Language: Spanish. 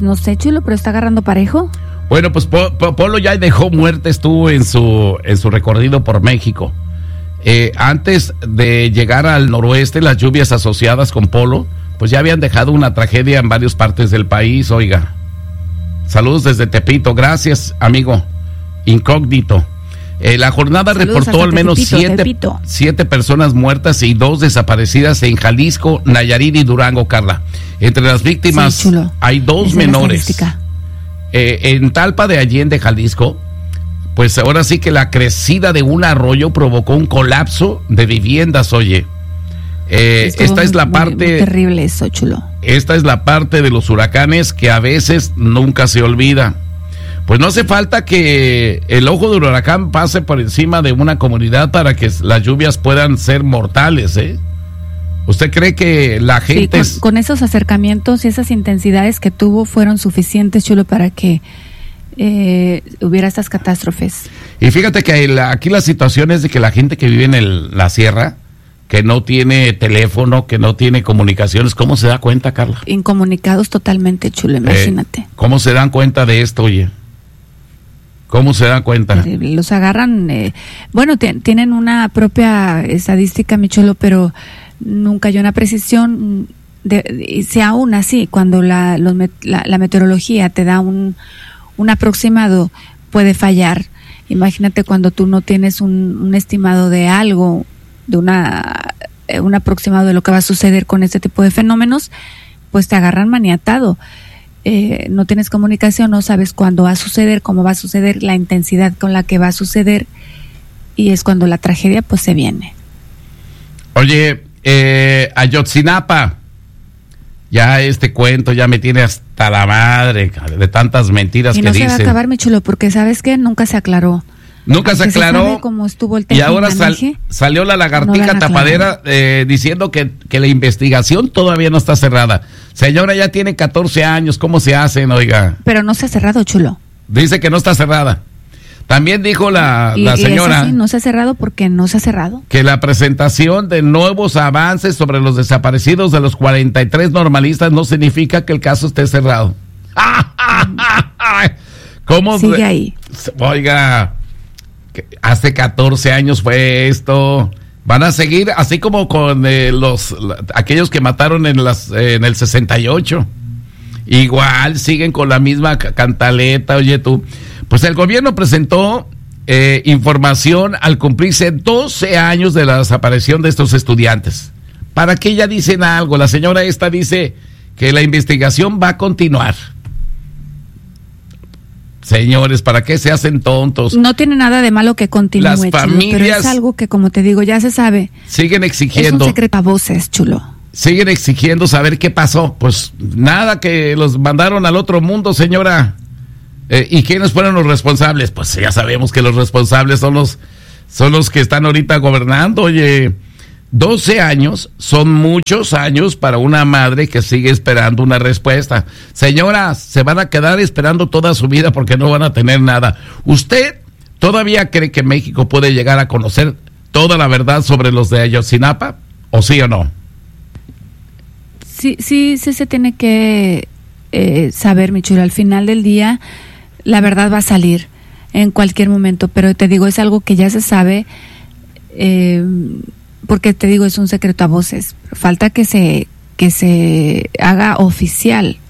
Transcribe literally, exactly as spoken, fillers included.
No sé, Chulo, pero está agarrando parejo. Bueno, pues po, po, Polo ya dejó muerte, estuvo en su, en su recorrido por México. Eh, antes de llegar al noroeste, las lluvias asociadas con Polo, pues ya habían dejado una tragedia en varias partes del país, oiga. Saludos desde Tepito, gracias, amigo. Incógnito. Eh, la jornada Saludos reportó al menos Tepito, siete, Tepito. siete personas muertas y dos desaparecidas en Jalisco, Nayarit y Durango, Carla. Entre las víctimas sí, hay dos es menores. Eh, en Talpa de Allende, Jalisco, pues ahora sí que la crecida de un arroyo provocó un colapso de viviendas, oye. Eh, esta muy, es la parte... Muy terrible eso, Chulo. Esta es la parte de los huracanes que a veces nunca se olvida. Pues no hace falta que el ojo del huracán pase por encima de una comunidad para que las lluvias puedan ser mortales, ¿eh? ¿Usted cree que la gente... Sí, con, con esos acercamientos y esas intensidades que tuvo fueron suficientes, Chulo, para que eh, hubiera estas catástrofes? Y fíjate que la, aquí la situación es de que la gente que vive en el, la sierra, que no tiene teléfono, que no tiene comunicaciones, ¿cómo se da cuenta, Carla? Incomunicados totalmente, Chulo, imagínate. Eh, ¿Cómo se dan cuenta de esto, oye? ¿Cómo se dan cuenta? Los agarran, eh, bueno, t- tienen una propia estadística, mi Chulo, pero nunca hay una precisión. De, si aún así, cuando la, los, la, la meteorología te da un, un aproximado, puede fallar. Imagínate cuando tú no tienes un, un estimado de algo, de una un aproximado de lo que va a suceder con este tipo de fenómenos, pues te agarran maniatado. Eh, no tienes comunicación, no sabes cuándo va a suceder, cómo va a suceder, la intensidad con la que va a suceder, y es cuando la tragedia pues se viene. Oye, eh, Ayotzinapa, ya este cuento ya me tiene hasta la madre de tantas mentiras y que no dicen. Se va a acabar, mi Chulo, porque ¿sabes qué? Nunca se aclaró. Nunca se aclaró, se cómo estuvo el y ahora sal, salió la lagartija no tapadera eh, diciendo que, que la investigación todavía no está cerrada. Señora, ya tiene catorce años, ¿cómo se hacen, oiga? Pero no se ha cerrado, Chulo. Dice que no está cerrada. También dijo la, y, la señora... Y es así, no se ha cerrado porque no se ha cerrado. Que la presentación de nuevos avances sobre los desaparecidos de los cuarenta y tres normalistas no significa que el caso esté cerrado. ¿Cómo? Sigue ahí. Oiga... Hace catorce años fue esto. Van a seguir así como con eh, los la, aquellos que mataron en las eh, en el sesenta y ocho. Igual siguen con la misma cantaleta. Oye tú, pues el gobierno presentó eh, información al cumplirse doce años de la desaparición de estos estudiantes. ¿Para qué ya dicen algo? La señora esta dice que la investigación va a continuar. Señores, ¿para qué se hacen tontos? No tiene nada de malo que continúe, Las familias, Chulo, pero es algo que, como te digo, ya se sabe. Siguen exigiendo. Es un secreto a voces, Chulo. Siguen exigiendo saber qué pasó. Pues nada, que los mandaron al otro mundo, señora. Eh, ¿Y quiénes fueron los responsables? Pues ya sabemos que los responsables son los, son los que están ahorita gobernando. Oye, doce años son muchos años para una madre que sigue esperando una respuesta. Señora, se van a quedar esperando toda su vida porque no van a tener nada. ¿Usted todavía cree que México puede llegar a conocer toda la verdad sobre los de Ayotzinapa? ¿O sí o no? Sí, sí, sí se tiene que eh, saber, mi Chulo. Al final del día, la verdad va a salir en cualquier momento. Pero te digo, es algo que ya se sabe... Eh, porque te digo, es un secreto a voces. Falta que se que se haga oficial